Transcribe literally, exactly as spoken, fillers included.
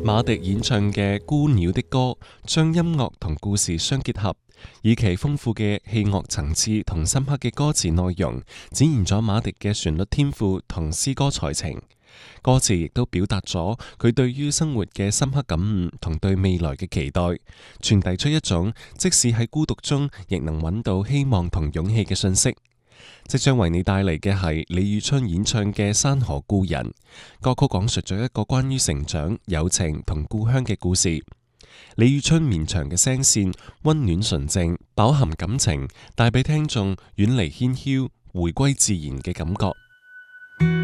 馬迪演唱嘅《孤鳥的歌》，將音樂同故事相結合，以其豐富嘅器樂層次同深刻嘅歌詞內容，展現咗馬迪嘅旋律天賦同詩歌才情。歌詞亦都表達咗佢對於生活嘅深刻感悟同對未來嘅期待，傳遞出一種即使喺孤獨中亦能揾到希望同勇氣嘅信息。即將為你帶嚟嘅係李宇春演唱嘅《山河故人》歌曲，講述咗一個關於成長、友情同故鄉嘅故事。李宇春綿長嘅聲線溫暖純正，飽含感情，帶俾聽眾遠離喧囂、回歸自然嘅感覺。